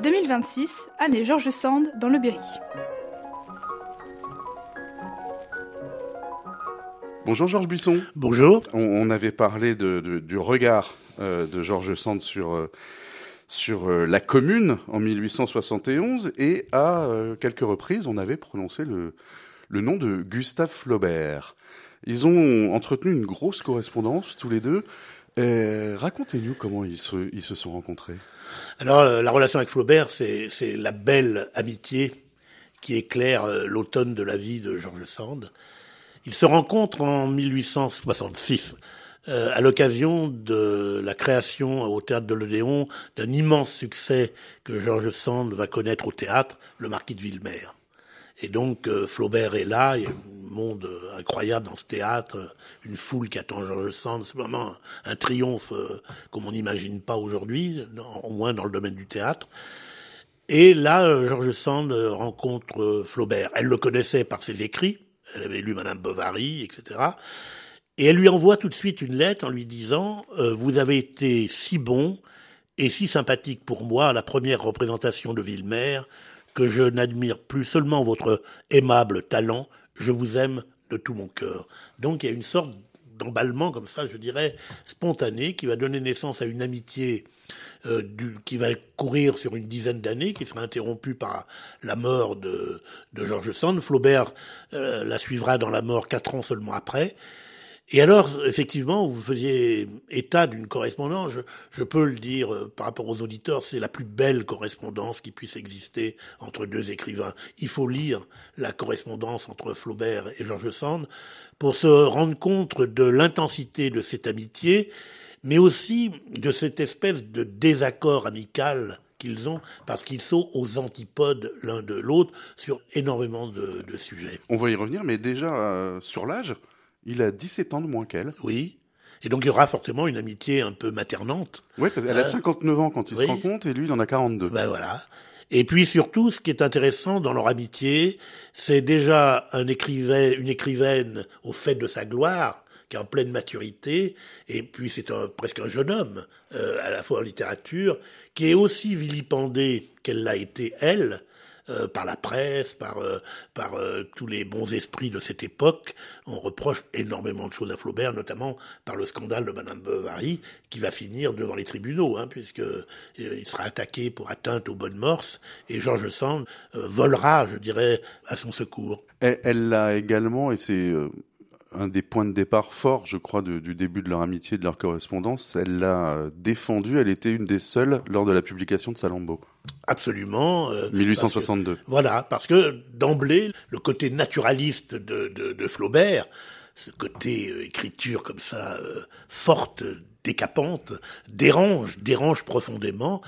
2026, Anne et George Sand dans le Berry. Bonjour Georges Buisson. Bonjour. On avait parlé du regard de George Sand sur la Commune en 1871 et à quelques reprises on avait prononcé le nom de Gustave Flaubert. Ils ont entretenu une grosse correspondance tous les deux. Racontez-nous comment ils se sont rencontrés. Alors la relation avec Flaubert, c'est la belle amitié qui éclaire l'automne de la vie de George Sand. Ils se rencontrent en 1866 à l'occasion de la création au Théâtre de l'Odéon d'un immense succès que George Sand va connaître au théâtre, Le Marquis de Villemer. Et donc Flaubert est là, il y a un monde incroyable dans ce théâtre, une foule qui attend George Sand, c'est vraiment un triomphe comme on n'imagine pas aujourd'hui, au moins dans le domaine du théâtre. Et là, George Sand rencontre Flaubert. Elle le connaissait par ses écrits, elle avait lu Madame Bovary, etc. Et elle lui envoie tout de suite une lettre en lui disant « Vous avez été si bon et si sympathique pour moi à la première représentation de Villemer que je n'admire plus seulement votre aimable talent, je vous aime de tout mon cœur. » Donc il y a une sorte d'emballement comme ça, je dirais, spontané, qui va donner naissance à une amitié qui va courir sur une dizaine d'années, qui sera interrompue par la mort de George Sand. Flaubert la suivra dans la mort 4 ans seulement après. Et alors, effectivement, vous faisiez état d'une correspondance, je peux le dire par rapport aux auditeurs, c'est la plus belle correspondance qui puisse exister entre deux écrivains. Il faut lire la correspondance entre Flaubert et George Sand pour se rendre compte de l'intensité de cette amitié, mais aussi de cette espèce de désaccord amical qu'ils ont, parce qu'ils sont aux antipodes l'un de l'autre sur énormément de sujets. On va y revenir, mais déjà sur l'âge, il a 17 ans de moins qu'elle. Oui. Et donc il y aura fortement une amitié un peu maternante. Oui, parce qu'elle a 59 ans quand ils se rencontrent, et lui il en a 42. Ben voilà. Et puis surtout, ce qui est intéressant dans leur amitié, c'est déjà une écrivaine au fait de sa gloire, qui est en pleine maturité, et puis c'est presque un jeune homme, à la fois en littérature, qui est aussi vilipendé qu'elle l'a été elle, par la presse, par tous les bons esprits de cette époque. On reproche énormément de choses à Flaubert, notamment par le scandale de Madame Bovary, qui va finir devant les tribunaux, puisque il sera attaqué pour atteinte aux bonnes mœurs, et George Sand volera, je dirais, à son secours. Elle l'a également, et c'est un des points de départ forts, je crois, du début de leur amitié, de leur correspondance, elle l'a défendue, elle était une des seules lors de la publication de Salammbô. Absolument. 1862. Parce que d'emblée, le côté naturaliste de Flaubert, ce côté écriture comme ça, forte, décapante, dérange profondément,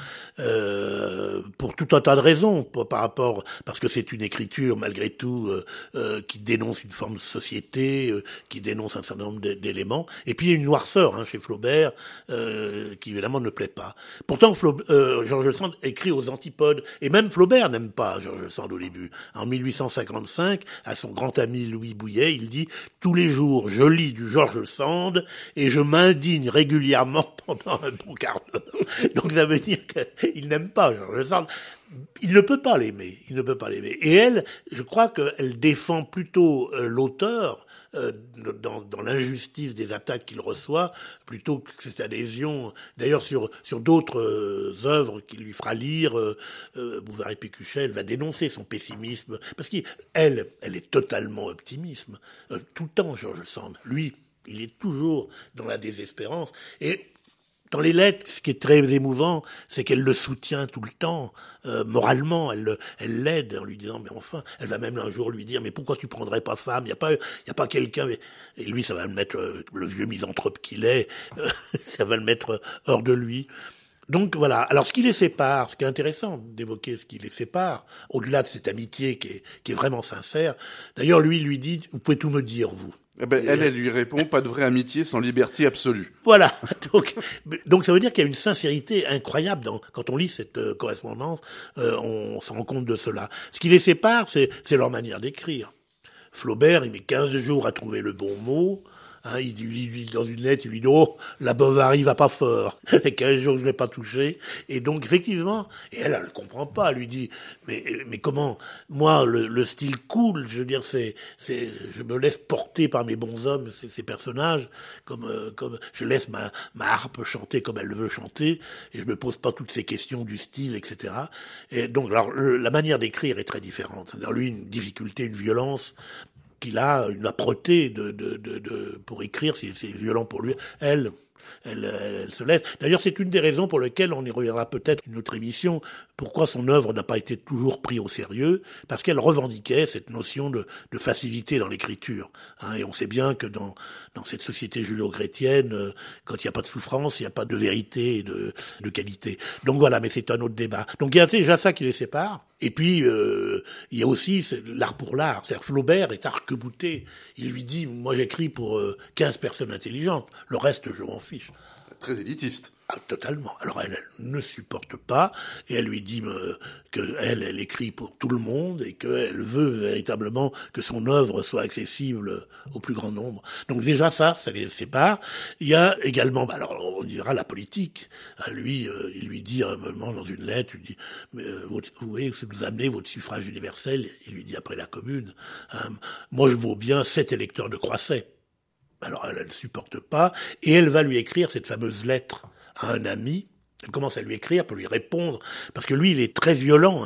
pour tout un tas de raisons, parce que c'est une écriture malgré tout qui dénonce une forme de société, qui dénonce un certain nombre d'éléments, et puis il y a une noirceur chez Flaubert qui évidemment ne plaît pas. Pourtant George Sand écrit aux antipodes, et même Flaubert n'aime pas George Sand au début. En 1855, à son grand ami Louis Bouillet, il dit « Tous les jours, je lis du George Sand et je m'indigne régulièrement pendant un bon quart d'heure. » Donc ça veut dire qu'il n'aime pas George Sand. Il ne peut pas l'aimer. Et elle, je crois qu'elle défend plutôt l'auteur dans l'injustice des attaques qu'il reçoit, plutôt que cette adhésion. D'ailleurs, sur d'autres œuvres qu'il lui fera lire, Bouvard-Pécuchet, elle va dénoncer son pessimisme, parce qu'elle est totalement optimiste. Tout le temps, George Sand. Lui, il est toujours dans la désespérance. Et dans les lettres, ce qui est très émouvant, c'est qu'elle le soutient tout le temps, moralement, elle l'aide en lui disant, mais enfin, elle va même un jour lui dire, mais pourquoi tu prendrais pas femme, y a pas quelqu'un, et lui, ça va le mettre, le vieux misanthrope qu'il est, ça va le mettre hors de lui. Donc voilà. Alors ce qui les sépare, ce qui est intéressant d'évoquer ce qui les sépare, au-delà de cette amitié qui est vraiment sincère. D'ailleurs, lui dit, vous pouvez tout me dire, vous. Elle lui répond, pas de vraie amitié sans liberté absolue. Voilà. Donc ça veut dire qu'il y a une sincérité incroyable quand on lit cette correspondance, on se rend compte de cela. Ce qui les sépare, c'est leur manière d'écrire. Flaubert, il met 15 jours à trouver le bon mot, Il dit dans une lettre, il lui dit « Oh, la Bovary va pas fort, et 15 jours je l'ai pas touché. » Et donc, effectivement, et elle le comprend pas, elle lui dit « Mais comment? Moi, le style cool, je veux dire, je me laisse porter par mes bons hommes, ces personnages, comme je laisse ma harpe chanter comme elle le veut chanter, et je me pose pas toutes ces questions du style, etc. » Et donc, alors, la manière d'écrire est très différente. Dans lui, une difficulté, une violence, qu'il a une âpreté pour écrire, c'est violent pour lui. Elle se laisse. D'ailleurs, c'est une des raisons pour lesquelles on y reviendra peut-être une autre émission. Pourquoi son œuvre n'a pas été toujours prise au sérieux? Parce qu'elle revendiquait cette notion de facilité dans l'écriture. Et on sait bien que dans cette société judéo-chrétienne, quand il n'y a pas de souffrance, il n'y a pas de vérité et de qualité. Donc voilà, mais c'est un autre débat. Donc il y a déjà ça qui les sépare. Et puis, il y a aussi l'art pour l'art. C'est-à-dire Flaubert est arc-bouté. Il lui dit, moi j'écris pour 15 personnes intelligentes. Le reste, je m'en fiche. Très élitiste. Ah, totalement. Alors elle ne supporte pas, et elle lui dit qu'elle écrit pour tout le monde, et qu'elle veut véritablement que son œuvre soit accessible au plus grand nombre. Donc déjà ça les sépare. Il y a également, alors on dira la politique. Lui, il lui dit à un moment dans une lettre, il dit, vous voyez, vous amenez votre suffrage universel. Il lui dit après la Commune, moi je vaux bien 7 électeurs de Croisset. Alors elle ne supporte pas, et elle va lui écrire cette fameuse lettre à un ami. Elle commence à lui écrire pour lui répondre, parce que lui, il est très violent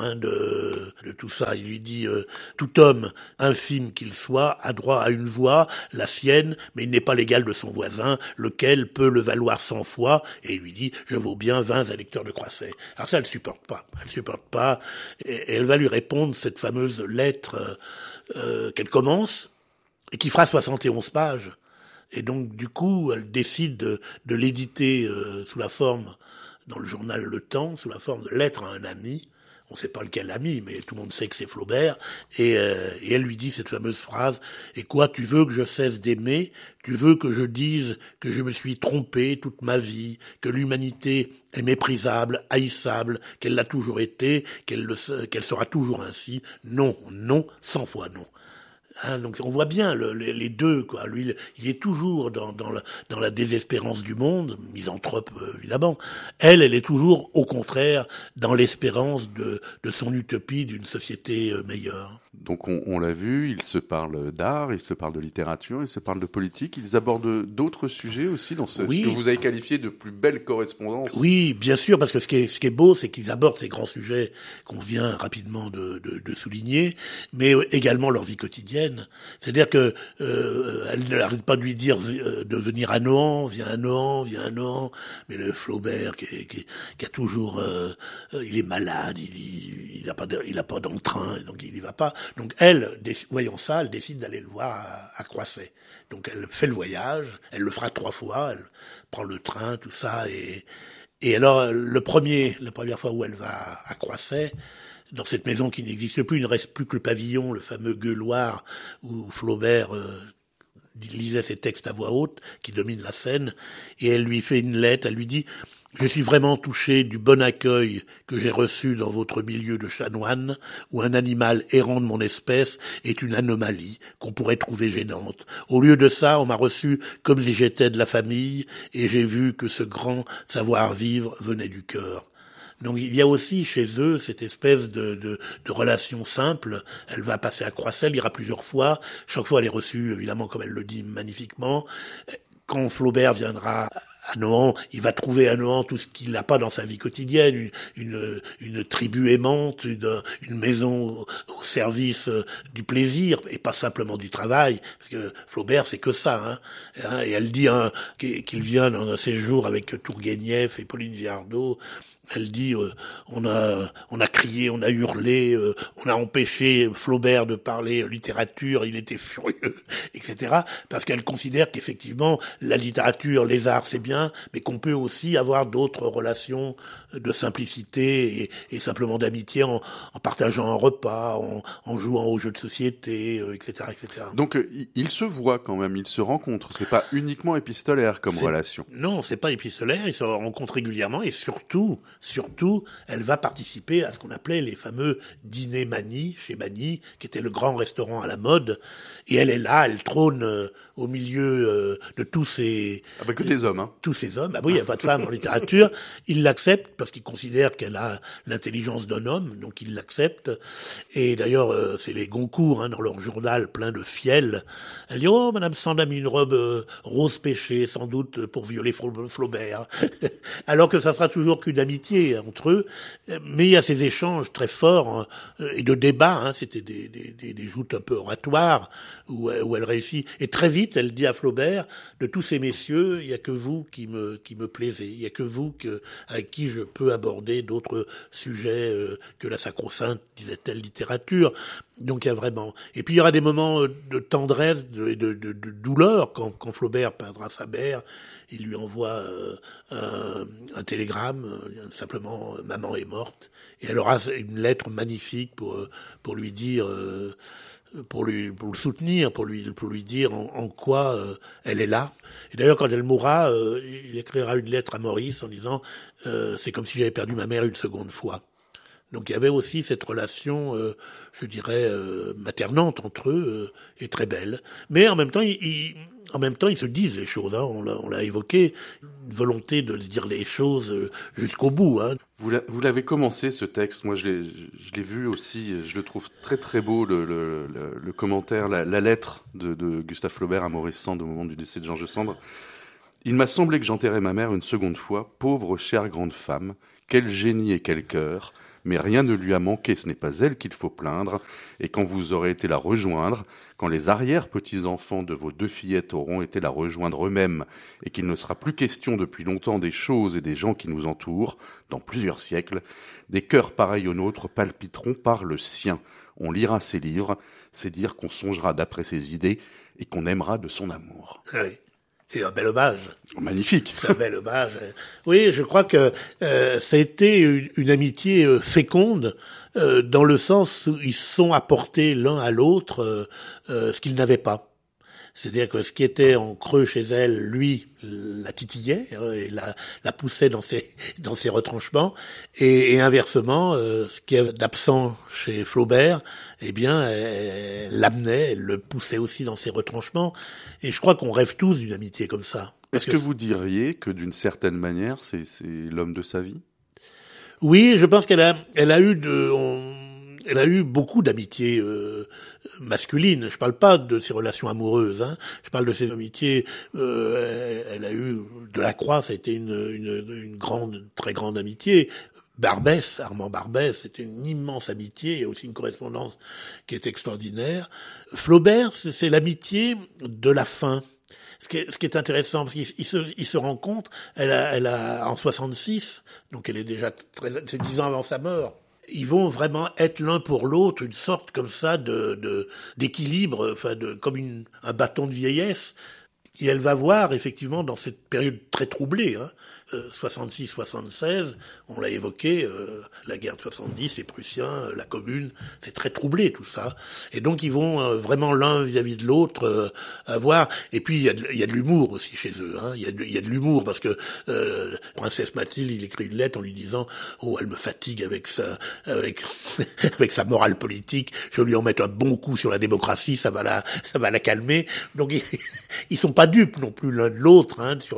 de tout ça. Il lui dit tout homme, infime qu'il soit, a droit à une voix, la sienne, mais il n'est pas l'égal de son voisin, lequel peut le valoir 100 fois. Et il lui dit, je vaux bien 20 électeurs de Croisset. Alors ça, elle supporte pas. Elle supporte pas. Et elle va lui répondre cette fameuse lettre qu'elle commence, et qui fera 71 pages. Et donc, du coup, elle décide de l'éditer sous la forme, dans le journal Le Temps, sous la forme de lettre à un ami. On ne sait pas lequel ami, mais tout le monde sait que c'est Flaubert. Et elle lui dit cette fameuse phrase, « Et quoi, tu veux que je cesse d'aimer? Tu veux que je dise que je me suis trompé toute ma vie, que l'humanité est méprisable, haïssable, qu'elle l'a toujours été, qu'elle sera toujours ainsi? Non, non, 100 fois non. » Donc on voit bien les deux, quoi. Lui, il est toujours dans la désespérance du monde, misanthrope évidemment. Elle est toujours au contraire dans l'espérance de son utopie d'une société meilleure. Donc on l'a vu, ils se parlent d'art, ils se parlent de littérature, ils se parlent de politique, ils abordent d'autres sujets aussi dans ce que vous avez qualifié de plus belle correspondance. Oui, bien sûr, parce que ce qui est beau, c'est qu'ils abordent ces grands sujets qu'on vient rapidement de souligner, mais également leur vie quotidienne. C'est-à-dire que elle n'arrête pas de lui dire de venir à Nohant, viens à Nohant, viens à Nohant, mais le Flaubert qui a toujours il est malade, il a pas d'entrain, donc il y va pas. Donc elle, voyant ça, elle décide d'aller le voir à Croisset. Donc elle fait le voyage, elle le fera 3 fois, elle prend le train, tout ça, et alors la première fois où elle va à Croisset, dans cette maison qui n'existe plus, il ne reste plus que le pavillon, le fameux gueuloir où Flaubert lisait ses textes à voix haute, qui domine la scène, et elle lui fait une lettre, elle lui dit « Je suis vraiment touché du bon accueil que j'ai reçu dans votre milieu de chanoine, où un animal errant de mon espèce est une anomalie qu'on pourrait trouver gênante. Au lieu de ça, on m'a reçu comme si j'étais de la famille, et j'ai vu que ce grand savoir-vivre venait du cœur. » Donc il y a aussi chez eux cette espèce de relation simple. Elle va passer à Croisset, elle ira plusieurs fois. Chaque fois elle est reçue, évidemment, comme elle le dit magnifiquement. Quand Flaubert viendra à Nohant, il va trouver à Nohant tout ce qu'il n'a pas dans sa vie quotidienne, une tribu aimante, une maison au service du plaisir et pas simplement du travail, parce que Flaubert c'est que ça. Et elle dit qu'il vient dans un séjour avec Tourguenieff et Pauline Viardot. Elle dit on a crié, on a hurlé, on a empêché Flaubert de parler littérature, il était furieux, etc. Parce qu'elle considère qu'effectivement la littérature, les arts, c'est bien bien, mais qu'on peut aussi avoir d'autres relations de simplicité et simplement d'amitié en partageant un repas, en jouant aux jeux de société, etc., etc. Donc ils se voient quand même, ils se rencontrent. C'est pas uniquement épistolaire comme relation. Non, c'est pas épistolaire. Ils se rencontrent régulièrement et surtout, elle va participer à ce qu'on appelait les fameux dîners Mani, chez Mani, qui était le grand restaurant à la mode. Et elle est là, elle trône au milieu de tous ces... Ah bah que des hommes, hein. Tous ces hommes. Ah oui, il n'y a pas de femmes en littérature. Ils l'acceptent parce qu'ils considèrent qu'elle a l'intelligence d'un homme, donc ils l'acceptent. Et d'ailleurs, c'est les Goncourt, dans leur journal plein de fiel. Elle dit, oh, Madame Sand a mis une robe rose pêchée, sans doute pour violer Flaubert. Alors que ça sera toujours qu'une amitié entre eux. Mais il y a ces échanges très forts et de débats. C'était des joutes un peu oratoires où elle réussit. Et très vite, elle dit à Flaubert, de tous ces messieurs, il n'y a que vous qui me plaisez. Il n'y a que vous avec qui je peux aborder d'autres sujets que la sacro-sainte, disait-elle, littérature. Donc il y a vraiment... Et puis il y aura des moments de tendresse, de douleur, quand Flaubert perdra sa mère, il lui envoie un télégramme, simplement « Maman est morte ». Et elle aura une lettre magnifique pour lui dire... pour le soutenir, pour lui dire en quoi elle est là. Et d'ailleurs, quand elle mourra, il écrira une lettre à Maurice en disant c'est comme si j'avais perdu ma mère une seconde fois. Donc il y avait aussi cette relation, je dirais, maternante entre eux, et très belle. Mais en même temps, ils se disent les choses. On l'a évoqué, une volonté de se dire les choses jusqu'au bout. Vous l'avez commencé ce texte. Moi, je l'ai vu aussi. Je le trouve très très beau. Le commentaire, la lettre de Gustave Flaubert à Maurice Sand au moment du décès de George Sand. Il m'a semblé que j'enterrais ma mère une seconde fois, pauvre chère grande femme. Quel génie et quel cœur. Mais rien ne lui a manqué, ce n'est pas elle qu'il faut plaindre, et quand vous aurez été la rejoindre, quand les arrière-petits-enfants de vos deux fillettes auront été la rejoindre eux-mêmes, et qu'il ne sera plus question depuis longtemps des choses et des gens qui nous entourent, dans plusieurs siècles, des cœurs pareils aux nôtres palpiteront par le sien. On lira ses livres, c'est dire qu'on songera d'après ses idées, et qu'on aimera de son amour. Oui. C'est un bel hommage. Magnifique. C'est un bel hommage. Oui, je crois que ça a été une amitié féconde dans le sens où ils se sont apportés l'un à l'autre ce qu'ils n'avaient pas. C'est-à-dire que ce qui était en creux chez elle, lui, la titillait et la poussait dans ses retranchements, et inversement, ce qui est d'absent chez Flaubert, eh bien, elle l'amenait, elle le poussait aussi dans ses retranchements. Et je crois qu'on rêve tous d'une amitié comme ça. Est-ce que vous diriez que d'une certaine manière, c'est l'homme de sa vie ? Oui, je pense qu'elle a eu beaucoup d'amitiés masculines. Je parle pas de ses relations amoureuses, Je parle de ses amitiés. Elle a eu Delacroix, ça a été une grande, très grande amitié. Barbès, Armand Barbès, c'était une immense amitié. Il y a aussi une correspondance qui est extraordinaire. Flaubert, c'est l'amitié de la fin. Ce qui est intéressant, parce qu'ils se rencontrent. Elle a en 66, donc elle est déjà c'est 10 ans avant sa mort. Ils vont vraiment être l'un pour l'autre une sorte comme ça d'équilibre, comme un bâton de vieillesse. Et elle va voir effectivement dans cette période très troublée, 66-76, on l'a évoqué, la guerre de 70, les Prussiens, la Commune, c'est très troublé tout ça. Et donc ils vont vraiment l'un vis-à-vis de l'autre avoir. Et puis il y a de l'humour aussi chez eux. Il y a de l'humour parce que Princesse Mathilde, il écrit une lettre en lui disant oh elle me fatigue avec avec sa morale politique. Je vais lui en mettre un bon coup sur la démocratie, ça va la calmer. Donc ils sont pas dupes non plus l'un de l'autre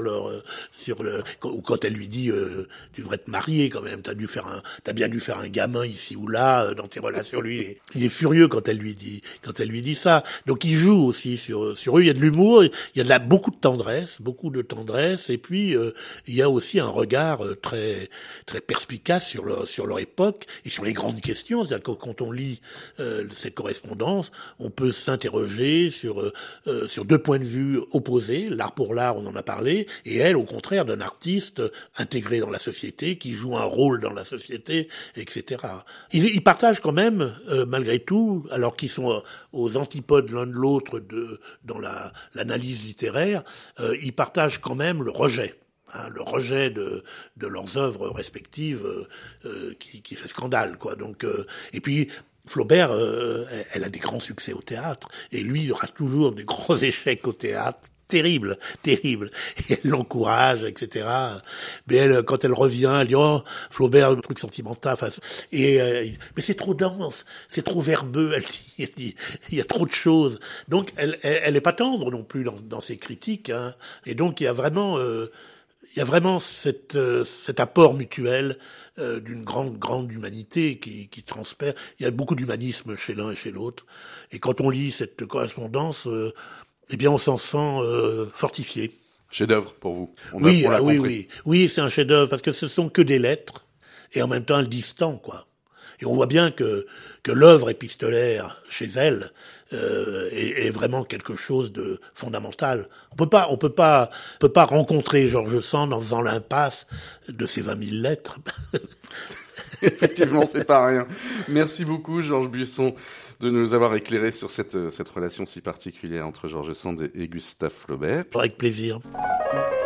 quand elle lui dit tu devrais te marier quand même, t'as bien dû faire un gamin ici ou là dans tes relations. Lui il est furieux quand elle lui dit ça. Donc il joue aussi sur eux. Il y a de l'humour, il y a beaucoup de tendresse, et puis il y a aussi un regard très très perspicace sur leur époque et sur les grandes questions. C'est-à-dire que quand on lit cette correspondance, on peut s'interroger sur deux points de vue opposés. L'art pour l'art, on en a parlé, et elle, au contraire, d'un artiste intégré dans la société, qui joue un rôle dans la société, etc. Ils partagent quand même, malgré tout, alors qu'ils sont aux antipodes l'un de l'autre dans l'analyse littéraire, ils partagent quand même le rejet. le rejet de leurs œuvres respectives qui fait scandale, quoi. Donc et puis Flaubert, elle a des grands succès au théâtre, et lui, il aura toujours des grands échecs au théâtre. Terrible. Et elle l'encourage, etc. Mais elle, quand elle revient, elle dit, oh, Flaubert, le truc sentimental, enfin, mais c'est trop dense, c'est trop verbeux, elle dit, il y a trop de choses. Donc, elle est pas tendre non plus dans ses critiques, hein. Et donc, il y a vraiment cet apport mutuel, d'une grande humanité qui transpère. Il y a beaucoup d'humanisme chez l'un et chez l'autre. Et quand on lit cette correspondance, eh bien, on s'en sent fortifié. Chef-d'œuvre pour vous. Oui, c'est un chef-d'œuvre parce que ce sont que des lettres et en même temps elles disent tant, quoi. Et on voit bien que l'œuvre épistolaire chez elle est vraiment quelque chose de fondamental. On peut pas rencontrer George Sand en faisant l'impasse de ses 20 000 lettres. Effectivement, c'est pas rien. Merci beaucoup, Georges Buisson, de nous avoir éclairé sur cette relation si particulière entre George Sand et Gustave Flaubert. Avec plaisir.